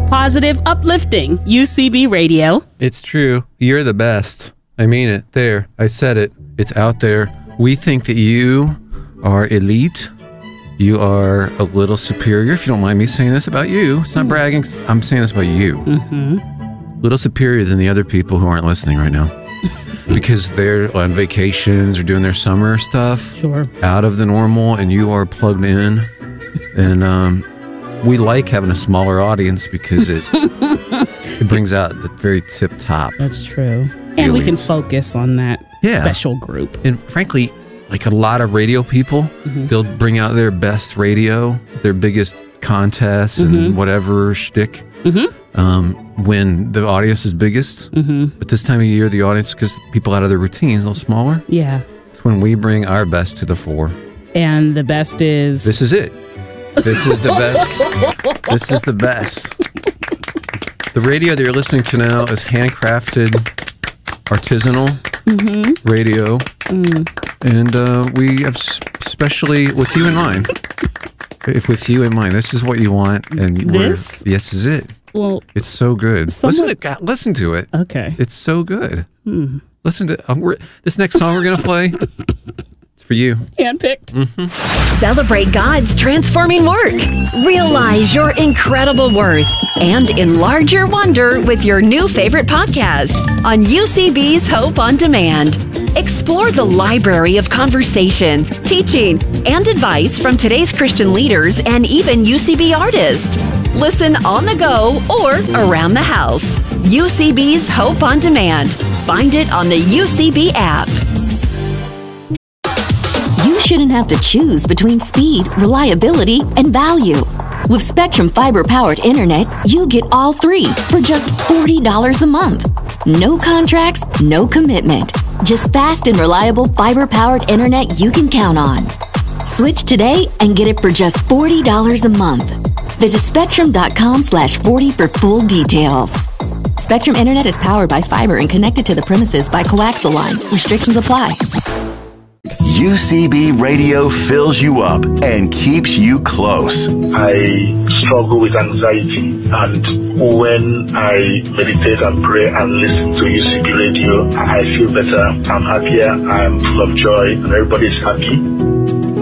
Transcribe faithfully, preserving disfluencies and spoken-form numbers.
positive, uplifting U C B Radio. It's true. You're the best. I mean it. There. I said it. It's out there. We think that you are elite. You are a little superior, if you don't mind me saying this about you. It's not mm. bragging. I'm saying this about you. Mm-hmm. A little superior than the other people who aren't listening right now. Because they're on vacations or doing their summer stuff. Sure. Out of the normal, and you are plugged in. And um, we like having a smaller audience because it it brings out the very tip top. That's true. And we can focus on that yeah. special group. And frankly, like a lot of radio people, mm-hmm. they'll bring out their best radio, their biggest contests and mm-hmm. whatever shtick mm-hmm. um, when the audience is biggest. Mm-hmm. But this time of year, the audience, because people out of their routines, a little smaller. Yeah. It's when we bring our best to the fore. And the best is... This is it. This is the best. This is the best. The radio that you're listening to now is handcrafted, artisanal mm-hmm. radio. Mm. And uh, we have specially with you in mind. If with you in mind, this is what you want. And this? We're, yes, is it. Well, it's so good. Someone, listen to listen to it. Okay. It's so good. Hmm. Listen to um, we're, this next song we're going to play. For you. Handpicked. Mm-hmm. Celebrate God's transforming work. Realize your incredible worth and enlarge your wonder with your new favorite podcast on U C B's Hope on Demand. Explore the library of conversations, teaching, and advice from today's Christian leaders and even U C B artists. Listen on the go or around the house. U C B's Hope on Demand. Find it on the U C B app. You shouldn't have to choose between speed, reliability, and value. With Spectrum fiber-powered internet, you get all three for just forty dollars a month. No contracts, no commitment. Just fast and reliable fiber-powered internet you can count on. Switch today and get it for just forty dollars a month. Visit spectrum.com slash 40 for full details. Spectrum Internet is powered by fiber and connected to the premises by coaxial lines. Restrictions apply. U C B Radio fills you up and keeps you close. I struggle with anxiety, and when I meditate and pray and listen to U C B Radio, I feel better. I'm happier, I'm full of joy, and everybody's happy.